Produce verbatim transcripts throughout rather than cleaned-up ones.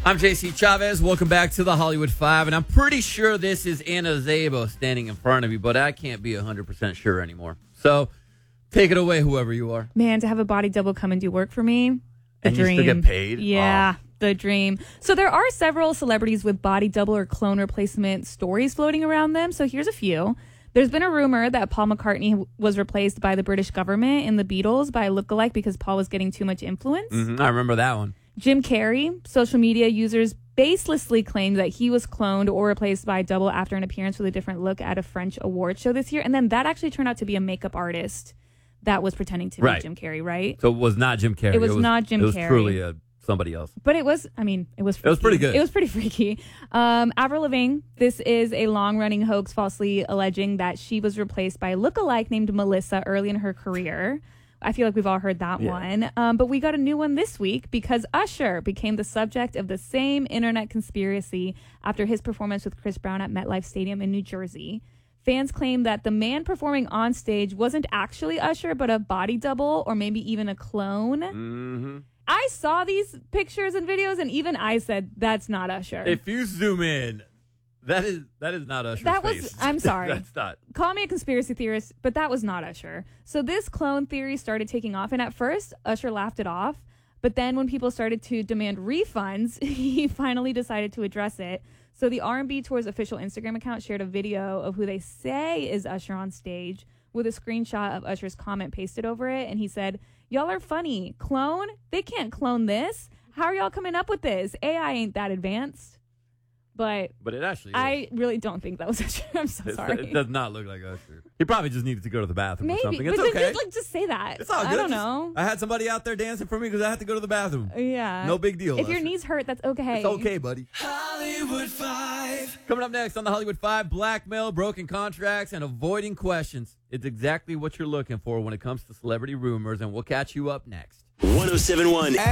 I'm J C Chavez. Welcome back to the Hollywood Five, and I'm pretty sure this is Anna Szabo standing in front of me, but I can't be one hundred percent sure anymore. So take it away, whoever you are. Man, to have a body double come and do work for me, the and dream. you still get paid? Yeah, Oh. the dream. So there are several celebrities with body double or clone replacement stories floating around them. So here's a few. There's been a rumor that Paul McCartney was replaced by the British government in the Beatles by a lookalike because Paul was getting too much influence. Mm-hmm, I remember that one. Jim Carrey, social media users baselessly claimed that he was cloned or replaced by a double after an appearance with a different look at a French award show this year. And then that actually turned out to be a makeup artist that was pretending to Right. be Jim Carrey, right? So it was not Jim Carrey. It was not Jim It was Carrey. truly uh, somebody else. But it was, I mean, it was freaky. It was pretty good. It was pretty freaky. Um, Avril Lavigne, this is a long-running hoax falsely alleging that she was replaced by a lookalike named Melissa early in her career. I feel like we've all heard that Yeah. one. Um, but we got a new one this week because Usher became the subject of the same internet conspiracy after his performance with Chris Brown at MetLife Stadium in New Jersey. Fans claim that the man performing on stage wasn't actually Usher, but a body double or maybe even a clone. Mm-hmm. I saw these pictures and videos, and even I said, that's not Usher. If you zoom in, that is that is not Usher's That was- face. I'm sorry. That's not. Call me a conspiracy theorist, but that was not Usher. So this clone theory started taking off, and at first, Usher laughed it off. But then when people started to demand refunds, he finally decided to address it. So the R and B Tour's official Instagram account shared a video of who they say is Usher on stage with a screenshot of Usher's comment pasted over it. And he said, "Y'all are funny. Clone? They can't clone this. How are y'all coming up with this? A I ain't that advanced." But But it actually is. I really don't think that was Usher. I'm so It's- sorry. It does not look like Usher. He probably just needed to go to the bathroom Maybe, or something. but It's just, okay. just, like, just say that. It's all good. I don't Just- know. I had somebody out there dancing for me because I had to go to the bathroom. Yeah. No big deal. If your Usher. knees hurt, that's okay. It's okay, buddy. Hollywood Five. Coming up next on the Hollywood Five, blackmail, broken contracts, and avoiding questions. It's exactly what you're looking for when it comes to celebrity rumors, and we'll catch you up next. one oh seven point one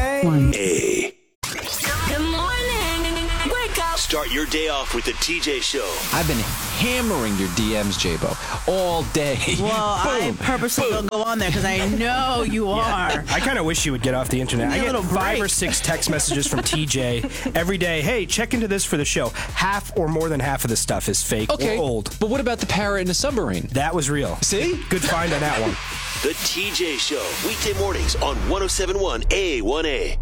A. Good morning. Wake up. Start your day off with the T J Show. I've been hammering your D Ms, J-Bo, all day. Well, I Boom, purposely boom. don't go on there because I know you are. I kind of wish you would get off the internet. Give me I a get little five break. or six text messages from T J every day. Hey, check into this for the show. Half or more than half of this stuff is fake Okay, or old. but what about the parrot in the submarine? That was real. See? Good find on that one. The T J Show. Weekday mornings on one oh seven point one A one A.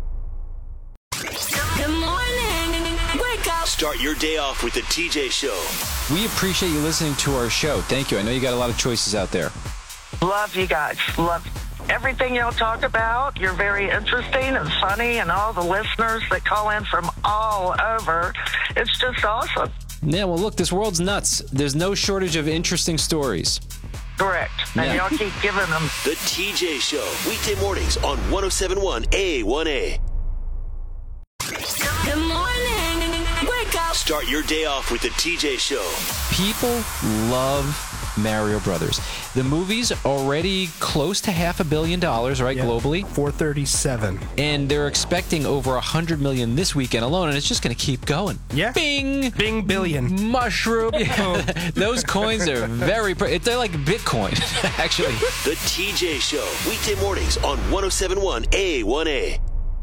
Good morning. Wake up. Start your day off with the T J Show. We appreciate you listening to our show. Thank you. I know you got a lot of choices out there. Love you guys. Love everything y'all talk about. You're very interesting and funny, and all the listeners that call in from all over. It's just awesome. Yeah, well, look, this world's nuts. There's no shortage of interesting stories. Correct. And Yeah. y'all keep giving them. The T J Show. Weekday mornings on one oh seven point one A one A. Good morning. Wake up. Start your day off with the T J Show. People love Mario Brothers. The movie's already close to half a billion dollars, right, globally? four thirty-seven. And they're expecting over a hundred million this weekend alone, and it's just going to keep going. Yeah. Bing! Bing billion. Mushroom. Those coins are very, pre- they're like Bitcoin, actually. The T J Show. Weekday mornings on one oh seven point one A one A.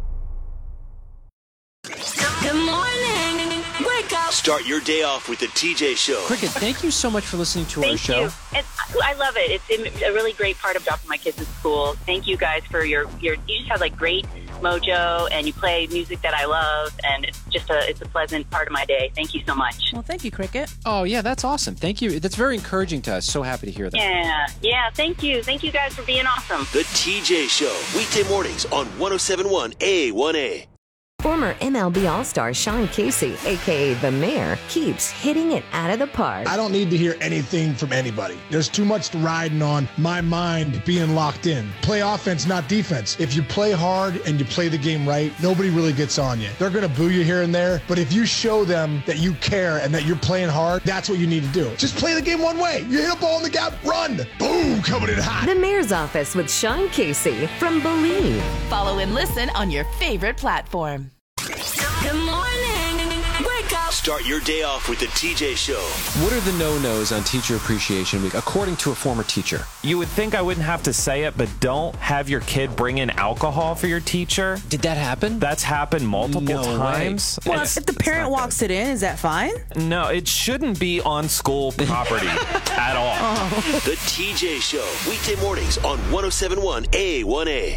Good morning. Wake up. Start your day off with the T J Show. Cricket, thank you so much for listening to our Thank show. you. And I love it. It's a really great part of dropping my kids in school. Thank you guys for your, your you just have like great mojo, and you play music that I love, and it's just a it's a pleasant part of my day. Thank you so much. Well, thank you, Cricket. Oh, yeah, that's awesome. Thank you. That's very encouraging to us. So happy to hear that. Yeah, yeah. Thank you. Thank you guys for being awesome. The T J Show. Weekday mornings on one oh seven point one A one A. Former M L B All-Star Sean Casey, a k a. The Mayor, keeps hitting it out of the park. I don't need to hear anything from anybody. There's too much riding on my mind being locked in. Play offense, not defense. If you play hard and you play the game right, nobody really gets on you. They're going to boo you here and there, but if you show them that you care and that you're playing hard, that's what you need to do. Just play the game one way. You hit a ball in the gap, run. Boom, coming in hot. The Mayor's Office with Sean Casey from Believe. Follow and listen on your favorite platform. Good morning. Wake Wake up. Start your day off with the T J Show. What are the no-nos on Teacher Appreciation Week, according to a former teacher? You would think I wouldn't have to say it, but don't have your kid bring in alcohol for your teacher. Did that happen? That's happened multiple No times. Well, It's- if the parent walks it in, is that fine? No, it shouldn't be on school property at all. The T J Show. Weekday mornings on one oh seven point one A one A.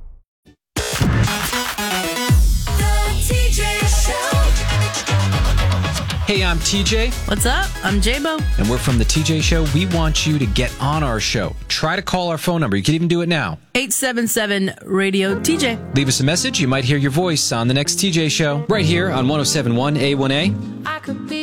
The T J Show. Hey, I'm T J. What's up? I'm J-Bo. And we're from the T J Show. We want you to get on our show. Try to call our phone number. You can even do it now. eight seven seven radio T J. Leave us a message. You might hear your voice on the next T J Show right here on one oh seven point one A one A. I could be